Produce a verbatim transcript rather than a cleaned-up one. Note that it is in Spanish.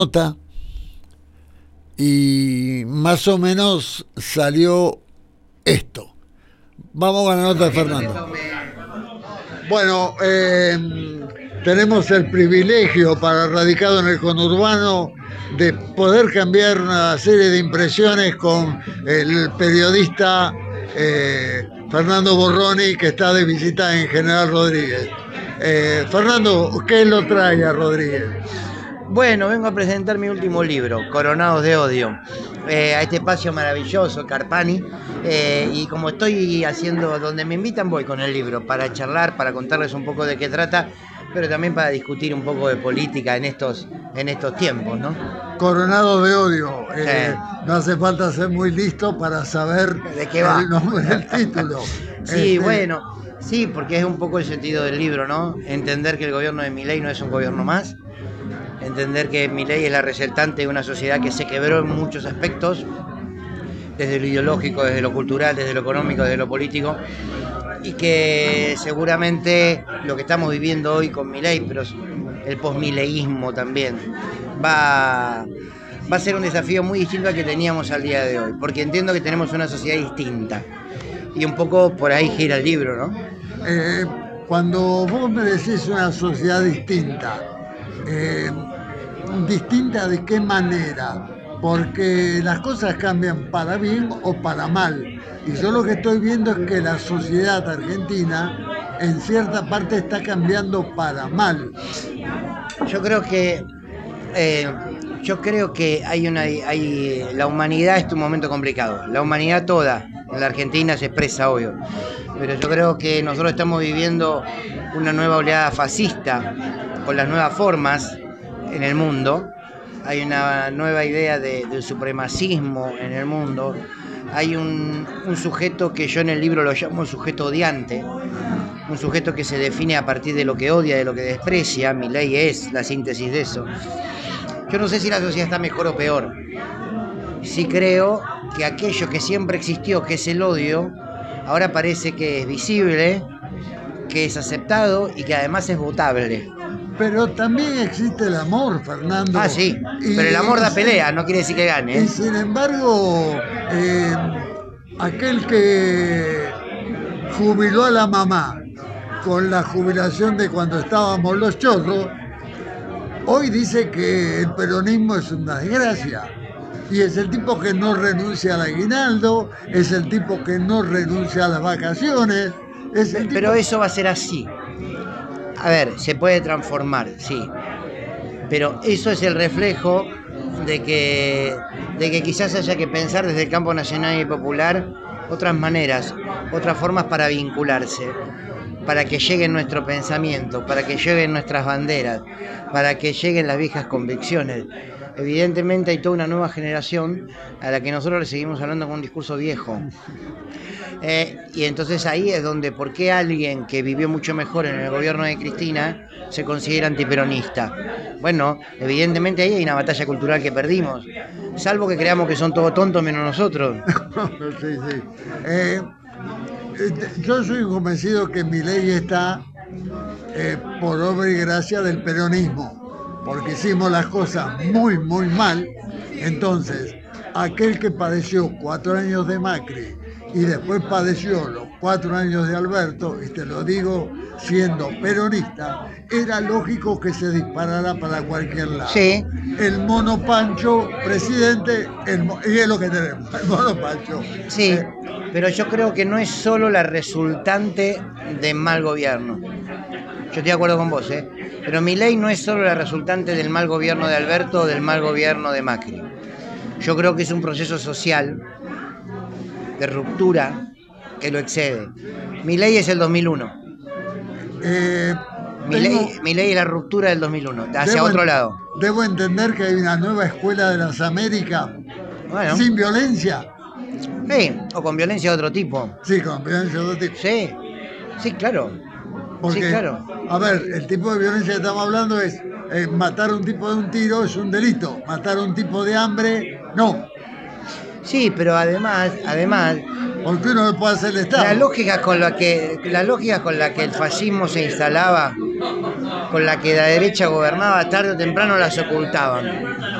nota y más o menos salió esto. Vamos con la nota de Fernando. Bueno, eh, tenemos el privilegio para radicado en el conurbano de poder cambiar una serie de impresiones con el periodista eh, Fernando Borroni, que está de visita en General Rodríguez. Eh, Fernando, ¿qué lo trae a Rodríguez? Bueno, vengo a presentar mi último libro, Coronados de Odio, eh, a este espacio maravilloso, Carpani, eh, y como estoy haciendo, donde me invitan voy con el libro, para charlar, para contarles un poco de qué trata, pero también para discutir un poco de política en estos, en estos tiempos, ¿no? Coronado de Odio, eh, sí. No hace falta ser muy listo para saber de qué va el nombre del título. Sí, este... bueno, sí, porque es un poco el sentido del libro, ¿no? Entender que el gobierno de Milei no es un gobierno más, entender que Milei es la resultante de una sociedad que se quebró en muchos aspectos, desde lo ideológico, desde lo cultural, desde lo económico, desde lo político, y que seguramente lo que estamos viviendo hoy con Milei, pero el posmileísmo también, va, va a ser un desafío muy distinto al que teníamos al día de hoy, porque entiendo que tenemos una sociedad distinta, y un poco por ahí gira el libro, ¿no? Eh, cuando vos me decís una sociedad distinta, eh, ¿distinta de qué manera? Porque las cosas cambian para bien o para mal. Y yo lo que estoy viendo es que la sociedad argentina en cierta parte está cambiando para mal. Yo creo que eh, yo creo que hay una hay la humanidad está en un momento complicado. La humanidad toda en la Argentina se expresa obvio. Pero yo creo que nosotros estamos viviendo una nueva oleada fascista con las nuevas formas en el mundo. Hay una nueva idea de, del supremacismo en el mundo. Hay un, un sujeto que yo en el libro lo llamo un sujeto odiante, un sujeto que se define a partir de lo que odia, de lo que desprecia. Milei es la síntesis de eso. Yo no sé si la sociedad está mejor o peor. Sí creo que aquello que siempre existió, que es el odio, ahora parece que es visible, que es aceptado y que además es votable. Pero también existe el amor, Fernando. Ah, sí, y, pero el amor da pelea, no quiere decir que gane. ¿eh? Y sin embargo, eh, aquel que jubiló a la mamá con la jubilación de cuando estábamos los chorros, hoy dice que el peronismo es una desgracia. Y es el tipo que no renuncia al aguinaldo, es el tipo que no renuncia a las vacaciones. Es el tipo... Pero eso va a ser así. A ver, se puede transformar, sí, pero eso es el reflejo de que, de que quizás haya que pensar desde el campo nacional y popular otras maneras, otras formas para vincularse, para que lleguen nuestro pensamiento, para que lleguen nuestras banderas, para que lleguen las viejas convicciones. Evidentemente hay toda una nueva generación a la que nosotros le seguimos hablando con un discurso viejo. Eh, y entonces ahí es donde, ¿por qué alguien que vivió mucho mejor en el gobierno de Cristina se considera antiperonista? Bueno, evidentemente ahí hay una batalla cultural que perdimos, salvo que creamos que son todos tontos menos nosotros. Sí, sí. Eh, yo soy convencido que Milei está eh, por obra y gracia del peronismo, porque hicimos las cosas muy, muy mal. Entonces, aquel que padeció cuatro años de Macri y después padeció los cuatro años de Alberto, y te lo digo siendo peronista, era lógico que se disparara para cualquier lado. Sí. El mono Pancho, presidente, el, y es lo que tenemos, el mono Pancho. Sí, eh, pero yo creo que no es solo la resultante de mal gobierno. Yo estoy de acuerdo con vos, ¿eh? Pero Milei no es solo la resultante del mal gobierno de Alberto o del mal gobierno de Macri. Yo creo que es un proceso social de ruptura que lo excede. Milei es el dos mil uno. Eh, Milei, tengo, Milei es la ruptura del dos mil uno, hacia debo, otro lado. Debo entender que hay una nueva escuela de las Américas, bueno, sin violencia. Sí, o con violencia de otro tipo. Sí, con violencia de otro tipo. Sí, sí, claro. Porque, sí, claro. A ver, el tipo de violencia que estamos hablando es eh, matar a un tipo de un tiro es un delito, matar a un tipo de hambre, no. Sí, pero además, además, porque uno no puede hacer el Estado. La lógica con la que, la lógica con la que el fascismo se instalaba con la que la derecha gobernaba, tarde o temprano las ocultaban.